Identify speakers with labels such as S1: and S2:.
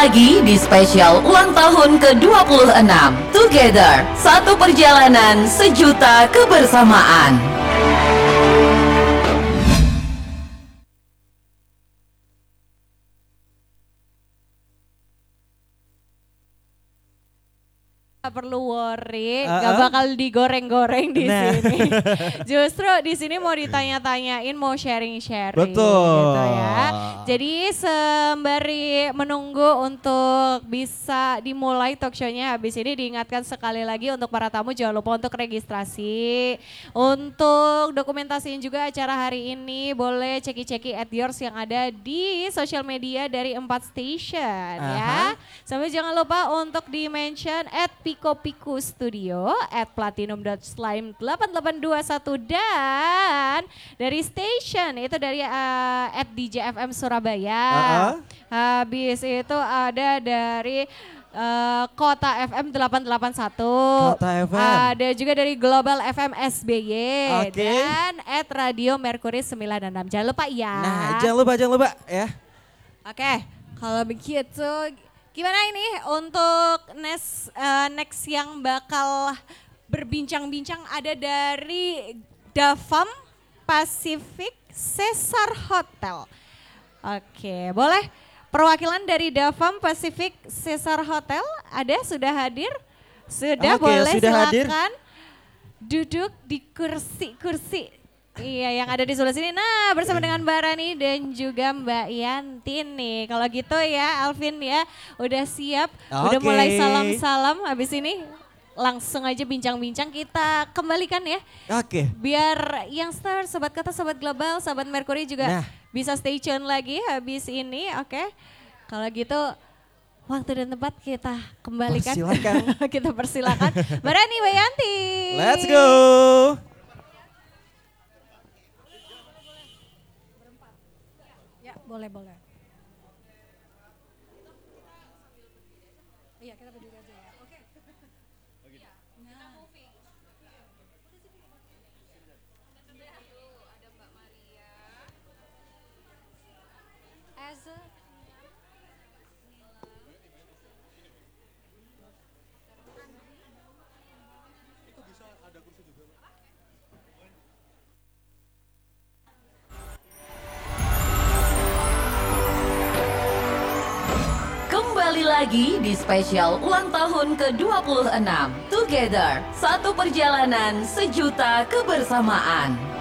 S1: lagi di spesial ulang tahun ke-26. Together, satu perjalanan sejuta kebersamaan.
S2: Gak perlu worry, gak bakal digoreng-goreng di sini. Justru di sini mau ditanya-tanyain, mau sharing-sharing.
S3: Betul.
S2: Gitu ya. Jadi sembari menunggu untuk bisa dimulai talk show-nya, habis ini diingatkan sekali lagi untuk para tamu jangan lupa untuk registrasi. Untuk dokumentasiin juga acara hari ini, boleh ceki-ceki at yours yang ada di sosial media dari 4 station ya. Sampai jangan lupa untuk di-mention at Pico Piku Studio, at platinum.slime8821 dan dari station itu dari at DJFM Surabaya. Habis itu ada dari Kota FM 881.
S3: Kota FM.
S2: Ada juga dari Global FM SBY dan at Radio Mercury 96. Jangan lupa ya.
S3: Nah, jangan lupa ya.
S2: Oke, kalau begitu gimana ini untuk next yang bakal berbincang-bincang ada dari Davam Pacific Caesar Hotel. Oke, boleh perwakilan dari Davam Pacific Caesar Hotel ada sudah hadir? Sudah, boleh
S3: sudah
S2: silakan
S3: hadir.
S2: duduk di kursi-kursi. Iya, yang ada di sebelah sini. Nah, bersama dengan Mbak Rani dan juga Mbak Yanti nih. Kalau gitu ya, Alvin ya, udah siap, udah mulai salam-salam. Habis ini langsung aja bincang-bincang kita kembalikan ya.
S3: Oke.
S2: Biar youngster, sobat kata, sobat global, sobat Mercury juga bisa stay tune lagi habis ini. Oke. Kalau gitu waktu dan tempat kita kembalikan. Kita persilakan. Mbak Rani, Mbak Yanti.
S3: Let's go.
S2: Boleh. Iya, kita berdiri aja ya. Oke. Nah. Ada Mbak Maria. Eza.
S4: Itu bisa ada kursi juga, Pak.
S1: Kembali lagi di spesial ulang tahun ke-26. Together, satu perjalanan sejuta kebersamaan.